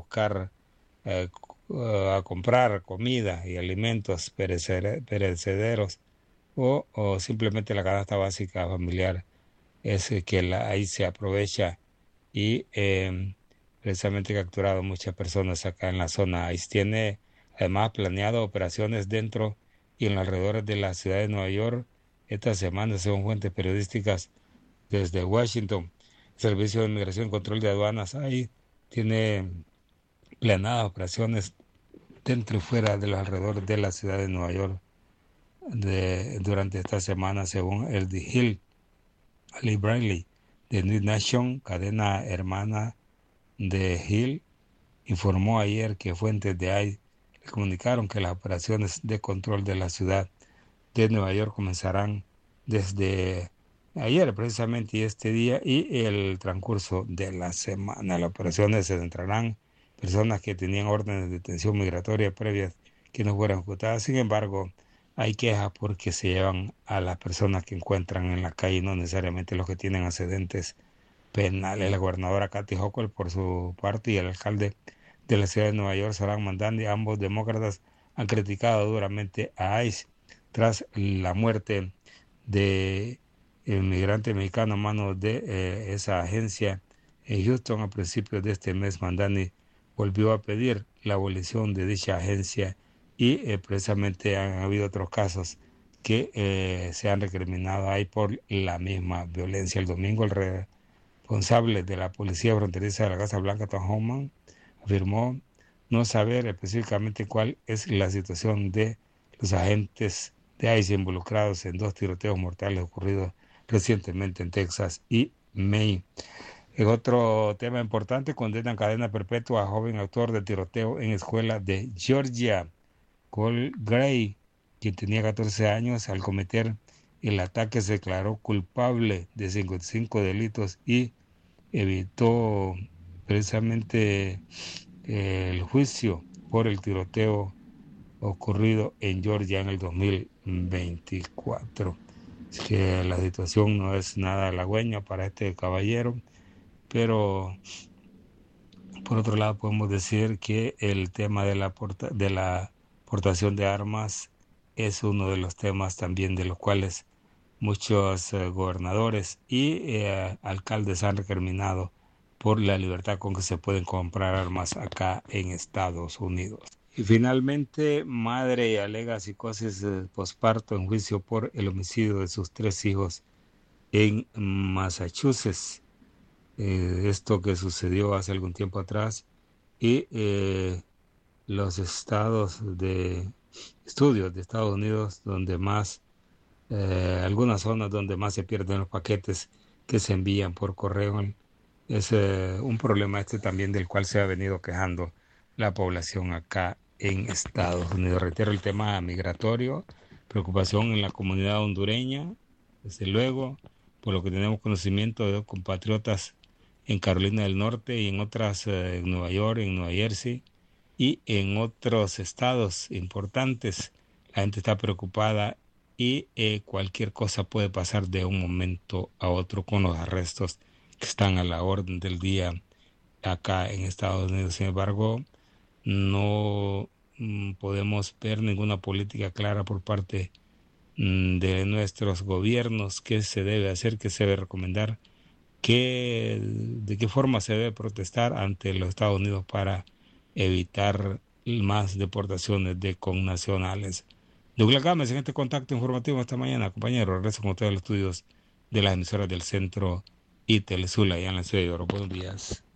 buscar a comprar comida y alimentos perecederos o simplemente la canasta básica familiar es que ahí se aprovecha y precisamente capturado muchas personas acá en la zona. Ahí tiene además planeado operaciones dentro y en los alrededores de la ciudad de Nueva York esta semana, según fuentes periodísticas desde Washington. El Servicio de Inmigración y Control de Aduanas ahí tiene planeadas operaciones dentro y fuera de los alrededores de la ciudad de Nueva York durante esta semana, según el The Hill, Ali Bradley, de New Nation, cadena hermana de Hill, informó ayer que fuentes de ICE le comunicaron que las operaciones de control de la ciudad de Nueva York comenzarán desde ayer precisamente y este día y el transcurso de la semana. Las operaciones se centrarán personas que tenían órdenes de detención migratoria previas que no fueran ejecutadas. Sin embargo, hay quejas porque se llevan a las personas que encuentran en la calle, no necesariamente los que tienen antecedentes penales. La gobernadora Kathy Hochul, por su parte, y el alcalde de la ciudad de Nueva York, Zoran Mandani, ambos demócratas, han criticado duramente a ICE tras la muerte de el migrante mexicano a manos de esa agencia en Houston a principios de este mes. Mandani volvió a pedir la abolición de dicha agencia y precisamente han habido otros casos que se han recriminado ahí por la misma violencia. El domingo el responsable de la Policía Fronteriza de la Casa Blanca, Tom Homan, afirmó no saber específicamente cuál es la situación de los agentes de ICE involucrados en 2 tiroteos mortales ocurridos recientemente en Texas y Maine. En otro tema importante, condenan cadena perpetua a joven autor de tiroteo en escuela de Georgia, Cole Gray, quien tenía 14 años al cometer el ataque, se declaró culpable de 55 delitos y evitó precisamente el juicio por el tiroteo ocurrido en Georgia en el 2024. Así que la situación no es nada halagüeña para este caballero, pero por otro lado podemos decir que el tema de la portación de armas es uno de los temas también de los cuales muchos gobernadores y alcaldes han recriminado por la libertad con que se pueden comprar armas acá en Estados Unidos. Y finalmente, madre alega psicosis posparto en juicio por el homicidio de sus 3 hijos en Massachusetts. Esto que sucedió hace algún tiempo atrás y los estudios de Estados Unidos donde más, algunas zonas donde más se pierden los paquetes que se envían por correo. Es un problema también del cual se ha venido quejando la población acá en Estados Unidos. Reitero el tema migratorio, preocupación en la comunidad hondureña, desde luego, por lo que tenemos conocimiento de compatriotas en Carolina del Norte y en otras, en Nueva York, en Nueva Jersey y en otros estados importantes. La gente está preocupada y cualquier cosa puede pasar de un momento a otro con los arrestos que están a la orden del día acá en Estados Unidos. Sin embargo, no podemos ver ninguna política clara por parte de nuestros gobiernos, qué se debe hacer, qué se debe recomendar, de qué forma se debe protestar ante los Estados Unidos para evitar más deportaciones de connacionales. Douglas Gámez en este contacto informativo esta mañana, compañero. Regreso con ustedes a los estudios de las emisoras del Centro y Telesur, allá en la ciudad de Oro. Buenos días.